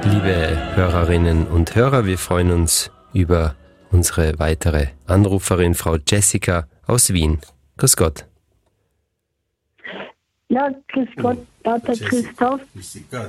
Liebe Hörerinnen und Hörer, wir freuen uns über unsere weitere Anruferin, Frau Jessica aus Wien. Grüß Gott. Ja, grüß Gott, Pater Christoph. Grüß Gott.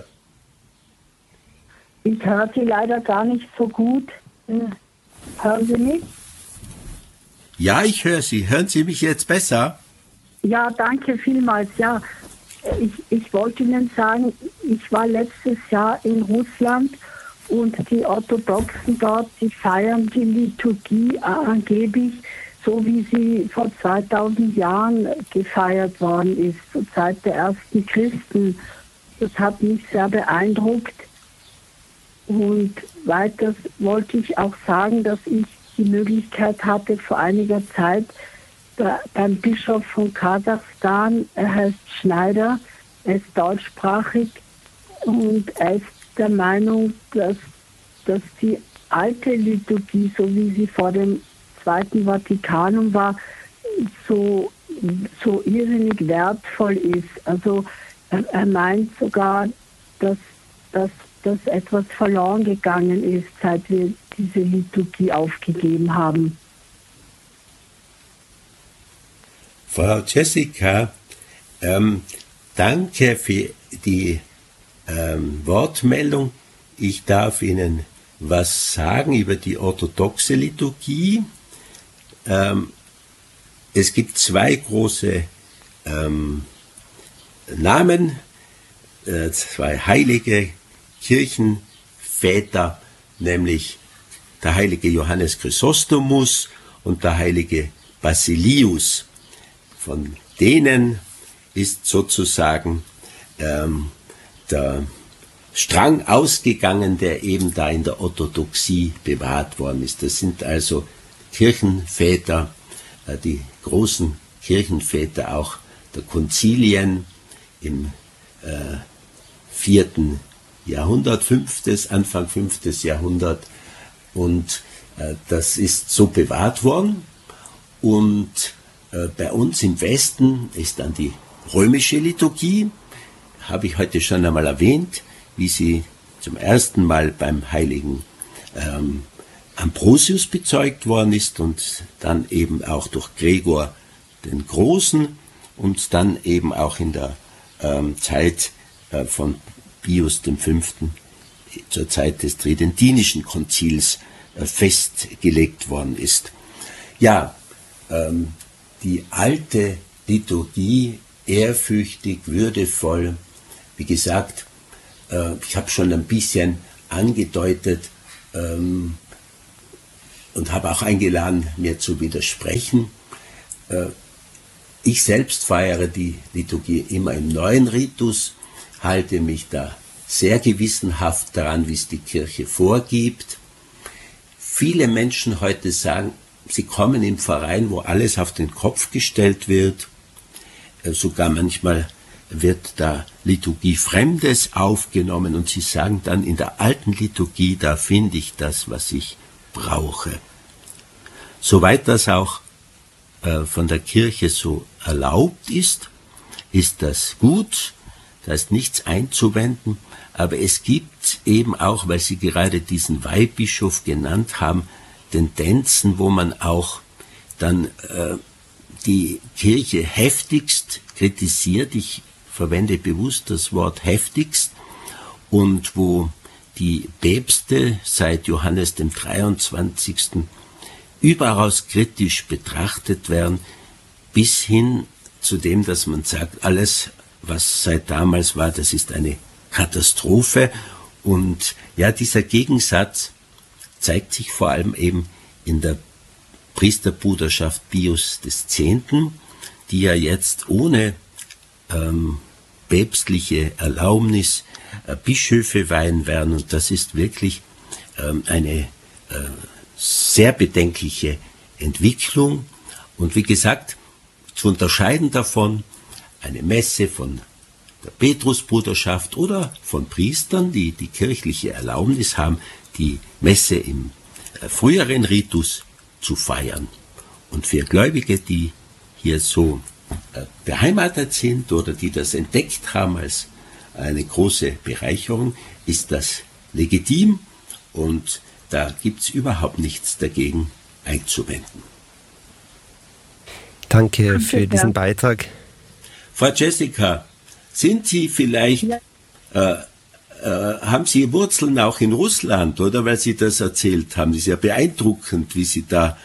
Ich höre Sie leider gar nicht so gut. Hören Sie mich? Ja, ich höre Sie. Hören Sie mich jetzt besser? Ja, danke vielmals. Ja, ich wollte Ihnen sagen, ich war letztes Jahr in Russland und die Orthodoxen dort, die feiern die Liturgie angeblich so, wie sie vor 2000 Jahren gefeiert worden ist, zur Zeit der ersten Christen. Das hat mich sehr beeindruckt. Und weiters wollte ich auch sagen, dass ich die Möglichkeit hatte, vor einiger Zeit beim Bischof von Kasachstan, er heißt Schneider, er ist deutschsprachig und er ist der Meinung, dass die alte Liturgie, so wie sie vor dem Zweiten Vatikanum war, so irrsinnig wertvoll ist. Also er meint sogar, dass etwas verloren gegangen ist, seit wir diese Liturgie aufgegeben haben. Frau Jessica, danke für die Wortmeldung. Ich darf Ihnen was sagen über die orthodoxe Liturgie. Es gibt zwei große Namen, zwei heilige Kirchenväter, nämlich der heilige Johannes Chrysostomus und der heilige Basilius. Von denen ist sozusagen der Strang ausgegangen, der eben da in der Orthodoxie bewahrt worden ist. Das sind also Kirchenväter, die großen Kirchenväter auch der Konzilien im 4. Jahrhundert, Anfang 5. Jahrhundert. Und das ist so bewahrt worden. Und bei uns im Westen ist dann die römische Liturgie, habe ich heute schon einmal erwähnt, wie sie zum ersten Mal beim heiligen Ambrosius bezeugt worden ist und dann eben auch durch Gregor den Großen und dann eben auch in der Zeit von Pius V. zur Zeit des Tridentinischen Konzils festgelegt worden ist. Ja, die alte Liturgie, ehrfürchtig, würdevoll, wie gesagt, ich habe schon ein bisschen angedeutet und habe auch eingeladen, mir zu widersprechen. Ich selbst feiere die Liturgie immer im neuen Ritus, halte mich da sehr gewissenhaft daran, wie es die Kirche vorgibt. Viele Menschen heute sagen, sie kommen im Verein, wo alles auf den Kopf gestellt wird. Sogar manchmal wird da Liturgie Fremdes aufgenommen und sie sagen dann, in der alten Liturgie, da finde ich das, was ich brauche. Soweit das auch von der Kirche so erlaubt ist das gut, da ist nichts einzuwenden, aber es gibt eben auch, weil Sie gerade diesen Weihbischof genannt haben, Tendenzen, wo man auch dann die Kirche heftigst kritisiert, ich verwende bewusst das Wort heftigst, und wo die Päpste seit Johannes dem 23. überaus kritisch betrachtet werden, bis hin zu dem, dass man sagt, alles, was seit damals war, das ist eine Katastrophe. Und ja, dieser Gegensatz zeigt sich vor allem eben in der Priesterbruderschaft Pius X., die ja jetzt ohne päpstliche Erlaubnis Bischöfe weihen werden. Und das ist wirklich eine sehr bedenkliche Entwicklung. Und wie gesagt, zu unterscheiden davon eine Messe von der Petrusbruderschaft oder von Priestern, die die kirchliche Erlaubnis haben, die Messe im früheren Ritus zu feiern. Und für Gläubige, die hier so beheimatet sind oder die das entdeckt haben als eine große Bereicherung, ist das legitim und da gibt es überhaupt nichts dagegen einzuwenden. Danke für diesen Beitrag. Frau Jessica, sind Sie vielleicht, haben Sie Wurzeln auch in Russland, oder? Weil Sie das erzählt haben. Das ist ja beeindruckend, wie Sie da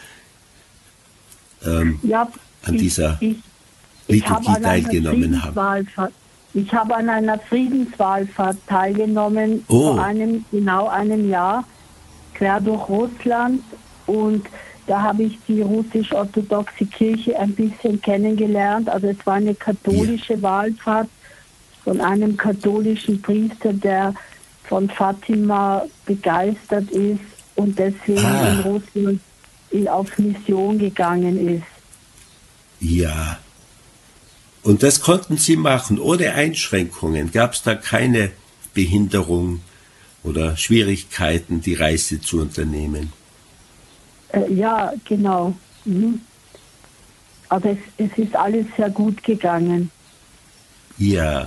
an dieser Liturgie teilgenommen haben. Ich habe an einer Friedenswallfahrt teilgenommen, vor genau einem Jahr, quer durch Russland. Und da habe ich die russisch-orthodoxe Kirche ein bisschen kennengelernt. Also es war eine katholische Wallfahrt von einem katholischen Priester, der von Fatima begeistert ist und deswegen in Russland auf Mission gegangen ist. Ja. Und das konnten Sie machen, ohne Einschränkungen. Gab es da keine Behinderung oder Schwierigkeiten, die Reise zu unternehmen? Ja, genau. Also es ist alles sehr gut gegangen. Ja.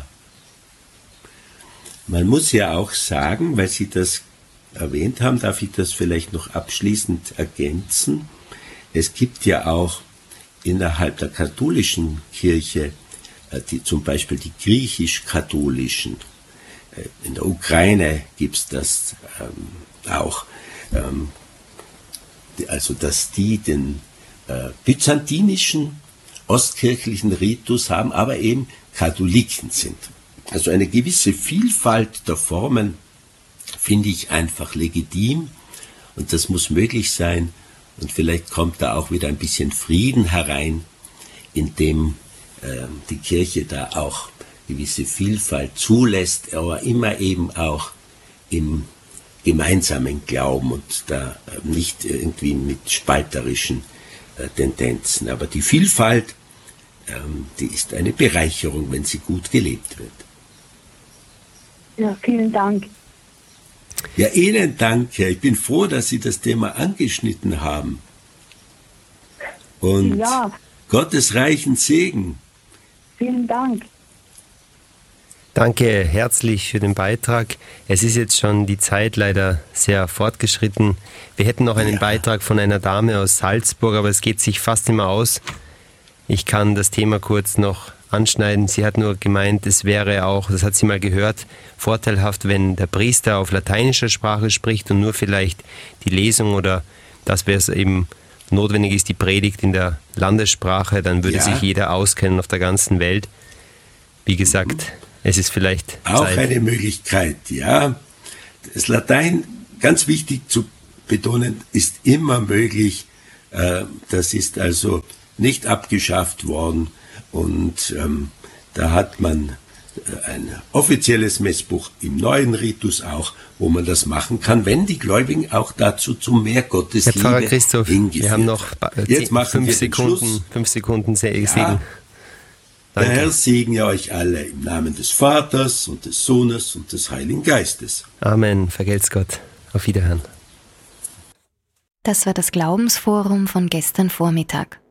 Man muss ja auch sagen, weil Sie das erwähnt haben, darf ich das vielleicht noch abschließend ergänzen. Es gibt ja auch innerhalb der katholischen Kirche, zum Beispiel die griechisch-katholischen. In der Ukraine gibt es das auch. Also dass die den byzantinischen, ostkirchlichen Ritus haben, aber eben Katholiken sind. Also eine gewisse Vielfalt der Formen finde ich einfach legitim und das muss möglich sein und vielleicht kommt da auch wieder ein bisschen Frieden herein, indem die Kirche da auch gewisse Vielfalt zulässt, aber immer eben auch im gemeinsamen Glauben und da nicht irgendwie mit spalterischen Tendenzen. Aber die Vielfalt, die ist eine Bereicherung, wenn sie gut gelebt wird. Ja, vielen Dank. Ja, Ihnen danke. Ich bin froh, dass Sie das Thema angeschnitten haben. Und Gottes reichen Segen. Vielen Dank. Danke herzlich für den Beitrag. Es ist jetzt schon die Zeit leider sehr fortgeschritten. Wir hätten noch einen Beitrag von einer Dame aus Salzburg, aber es geht sich fast immer aus. Ich kann das Thema kurz noch anschneiden. Sie hat nur gemeint, es wäre auch, das hat sie mal gehört, vorteilhaft, wenn der Priester auf lateinischer Sprache spricht und nur vielleicht die Lesung oder das, wäre es eben notwendig ist, die Predigt in der Landessprache, dann würde sich jeder auskennen auf der ganzen Welt. Wie gesagt, es ist vielleicht auch Zeit. Eine Möglichkeit, ja. Das Latein, ganz wichtig zu betonen, ist immer möglich. Das ist also nicht abgeschafft worden und da hat man ein offizielles Messbuch im neuen Ritus auch, wo man das machen kann, wenn die Gläubigen auch dazu zu mehr Gottesliebe Herr Pfarrer Christoph, wir haben noch Jetzt 5 Sekunden Segen. Ja. Der Herr segne euch alle im Namen des Vaters und des Sohnes und des Heiligen Geistes. Amen. Vergelt's Gott. Auf Wiederhören. Das war das Glaubensforum von gestern Vormittag.